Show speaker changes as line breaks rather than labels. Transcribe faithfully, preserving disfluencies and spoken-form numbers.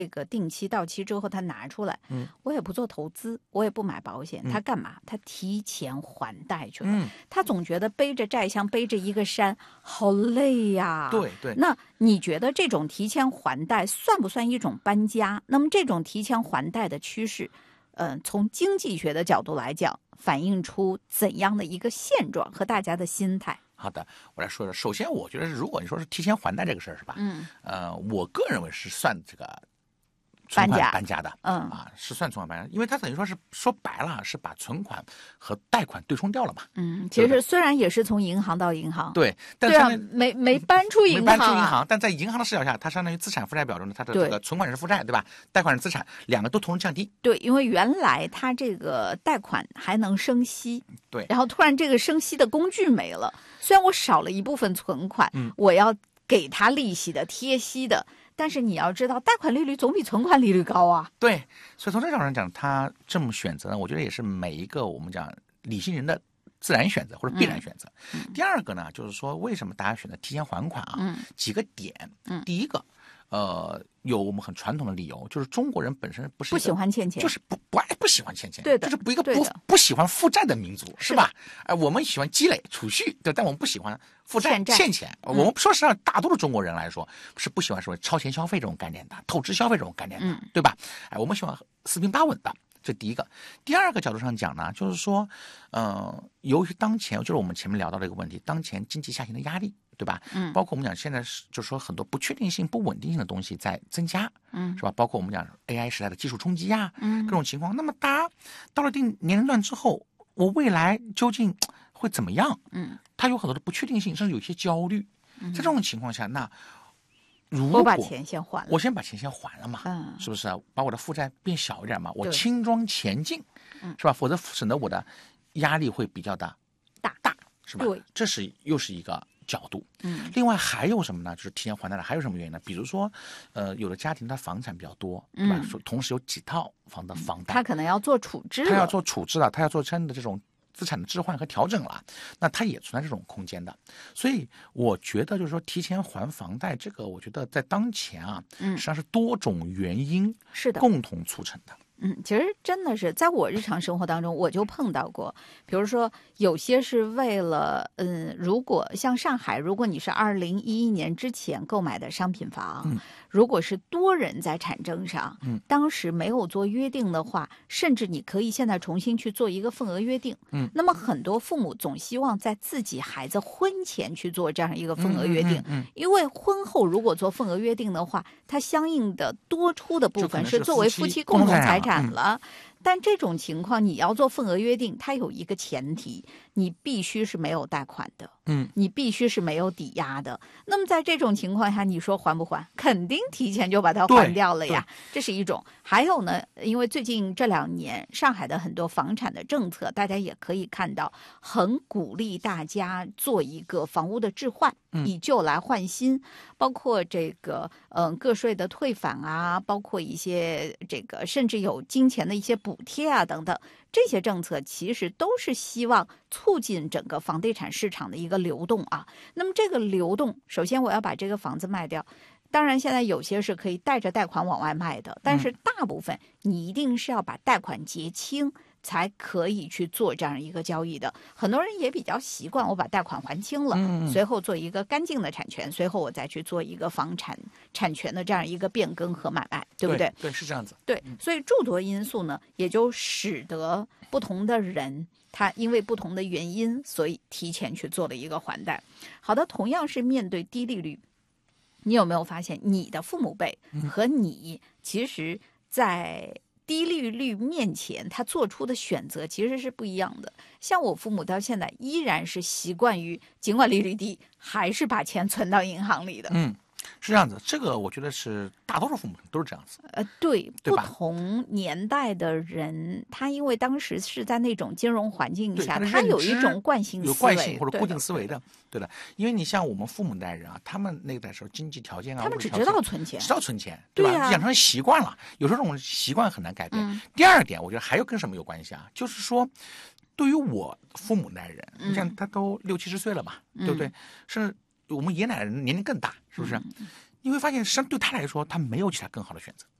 这个定期到期之后他拿出来，
嗯，
我也不做投资，我也不买保险，
嗯
他干嘛？他提前还贷去了。
嗯，
他总觉得背着债像背着一个山，好累呀。
对对。
那你觉得这种提前还贷算不算一种搬家？那么这种提前还贷的趋势，嗯、呃，从经济学的角度来讲，反映出怎样的一个现状和大家的心态？
好的，我来说说。首先，我觉得如果你说是提前还贷这个事儿，是吧？
嗯，
呃，我个人认为是算这个
搬家
搬家的，
嗯
啊，是算存款搬家，因为它等于说是说白了是把存款和贷款对冲掉了嘛。
嗯，其实虽然也是从银行到银行，
对，但
对啊，
是
没没搬出银行、啊，
没搬出银行，但在银行的视角下，它相当于资产负债表中的它的这个存款是负债，对吧？贷款是资产，两个都同时降低。
对，因为原来它这个贷款还能生息，
对，
然后突然这个生息的工具没了，虽然我少了一部分存款，
嗯，
我要给它利息的、贴息的。但是你要知道，贷款利率总比存款利率高啊。
对，所以从这角度上讲，他这么选择呢，我觉得也是每一个我们讲理性人的自然选择或者必然选择。
嗯、
第二个呢，就是说为什么大家选择提前还款啊？
嗯、
几个点。
嗯、
第一个，呃，有我们很传统的理由，就是中国人本身不是
不喜欢欠钱，
就是不不爱不喜欢欠钱，
对的，
就是不一个不
对
不喜欢负债的民族，
是
是吧？哎、呃，我们喜欢积累储蓄，对，但我们不喜欢负债
欠债
欠钱。
嗯、
我们说实话，大多数中国人来说是不喜欢说超前消费这种概念的，透支消费这种概念的，
嗯、
对吧？哎，我们喜欢四平八稳的。这第一个。第二个角度上讲呢，就是说，呃，由于当前就是我们前面聊到这个问题，当前经济下行的压力，对吧？
嗯，
包括我们讲现在是就是说很多不确定性、不稳定性的东西在增加，
嗯，
是吧？包括我们讲 A I 时代的技术冲击啊，
嗯，
各种情况。那么大家到了一定年龄段之后，我未来究竟会怎么样？
嗯，
它有很多的不确定性，甚至有些焦虑。
嗯、
在这种情况下，那如果
我把钱先还了，
我先把钱先还了嘛，
嗯，
是不是啊？把我的负债变小一点嘛，我轻装前进，是吧？否则省得我的压力会比较的
大
大，是吧？
对，
这是又是一个角度。
嗯，
另外还有什么呢？就是提前还贷的还有什么原因呢？比如说，呃，有的家庭他房产比较多，对吧？
嗯、
同时有几套房的房贷，
他可能要做处置，
他要做处置了，他要做真的这种资产的置换和调整了，那它也存在这种空间的。所以我觉得就是说提前还房贷这个，我觉得在当前啊，
嗯，
实际上是多种原因
是的
共同促成的。
嗯，其实真的是在我日常生活当中，我就碰到过，比如说有些是为了，嗯，如果像上海，如果你是二零一一年之前购买的商品房，
嗯，
如果是多人在产证上，
嗯，
当时没有做约定的话，甚至你可以现在重新去做一个份额约定，
嗯，
那么很多父母总希望在自己孩子婚前去做这样一个份额约定，
嗯嗯嗯、
因为婚后如果做份额约定的话，它相应的多出的部分是作为夫妻共同财产了，嗯、但这种情况你要做份额约定，它有一个前提，你必须是没有贷款的，
嗯，
你必须是没有抵押的。那么在这种情况下，你说还不还？肯定提前就把它还掉了呀，这是一种。还有呢，因为最近这两年上海的很多房产的政策，大家也可以看到，很鼓励大家做一个房屋的置换，
嗯、
以旧来换新，包括这个嗯、呃、个税的退返啊，包括一些这个甚至有金钱的一些补贴啊等等，这些政策其实都是希望促进整个房地产市场的一个流动啊。那么这个流动，首先我要把这个房子卖掉，当然现在有些是可以带着贷款往外卖的，但是大部分你一定是要把贷款结清才可以去做这样一个交易的。很多人也比较习惯我把贷款还清了，
嗯、
随后做一个干净的产权，随后我再去做一个房产产权的这样一个变更和买卖，对不对？
对，对是这样子。
对，所以诸多因素呢，也就使得不同的人他因为不同的原因，所以提前去做了一个还贷。好的，同样是面对低利率，你有没有发现你的父母辈和你其实在低利率面前他做出的选择其实是不一样的。像我父母到现在依然是习惯于尽管利率低还是把钱存到银行里的。
嗯，是这样子，这个我觉得是大多数父母都是这样子。
呃，对，
对
不同年代的人，他因为当时是在那种金融环境下，
他
他有一种惯性思维，
有惯性或者固定思维
的，
的，对的。因为你像我们父母那代人啊，他们那个代时候经济条件啊，
他们只知道存钱，
知道存钱，对吧？
对啊、
养成习惯了，有时候这种习惯很难改变。
嗯、
第二点，我觉得还有跟什么有关系啊？就是说，对于我父母那代人，
嗯、
你像他都六七十岁了吧，
嗯、
对不对？甚至我们爷爷奶奶人年龄更大，是不是？
嗯、
你会发现，实际上对他来说，他没有其他更好的选择。